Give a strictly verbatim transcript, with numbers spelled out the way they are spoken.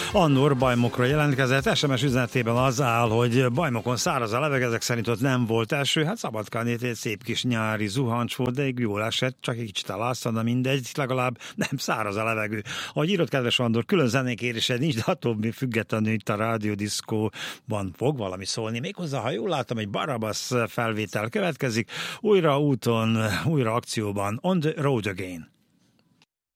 Andor Bajmokra jelentkezett, es em es üzenetében az áll, hogy Bajmokon száraz a levegő, ezek szerint ott nem volt eső, hát Szabadkán itt egy szép kis nyári zuhancs volt, de jól esett, csak egy kicsit alászta, de mindegy, legalább nem száraz a levegő. Ahogy írott, kedves Andor, külön zenékérésed nincs, de attól mi függetlenül itt a rádiódiszkóban fog valami szólni. Méghozzá, ha jól látom, egy Barabas felvétel következik, újra úton, újra akcióban, On the Road Again.